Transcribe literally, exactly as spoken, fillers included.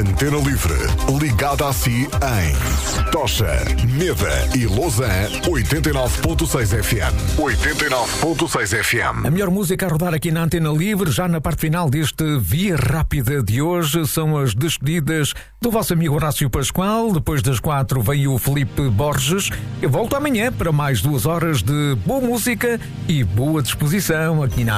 Antena Livre, ligada a si em Tocha, Neda e Lausanne, oitenta e nove ponto seis F M. oitenta e nove ponto seis F M. A melhor música a rodar aqui na Antena Livre, já na parte final deste Via Rápida de hoje, são as despedidas do vosso amigo Horácio Pascoal. Depois das quatro vem o Felipe Borges. Eu volto amanhã para mais duas horas de boa música e boa disposição aqui na